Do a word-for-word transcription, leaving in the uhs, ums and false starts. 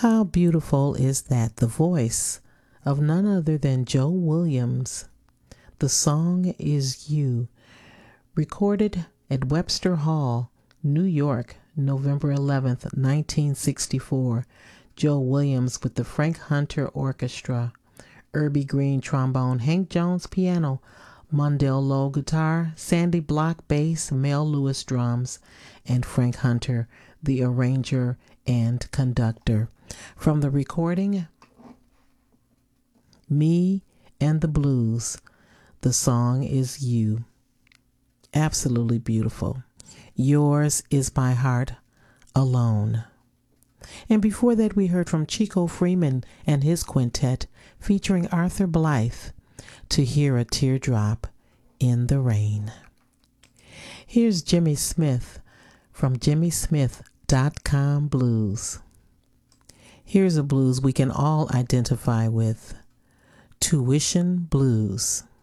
How beautiful is that? The voice of none other than Joe Williams. The song is You. Recorded at Webster Hall, New York, November eleventh, nineteen sixty-four. Joe Williams with the Frank Hunter Orchestra. Irby Green trombone, Hank Jones piano, Mondell Lowe guitar, Sandy Block bass, Mel Lewis drums, and Frank Hunter, the arranger and conductor. From the recording, Me and the Blues, the song is You. Absolutely beautiful. Yours is my heart alone. And before that, we heard from Chico Freeman and his quintet featuring Arthur Blythe, To Hear a Teardrop in the Rain. Here's Jimmy Smith from jimmy smith dot com Blues. Here's a blues we can all identify with, Tuition Blues.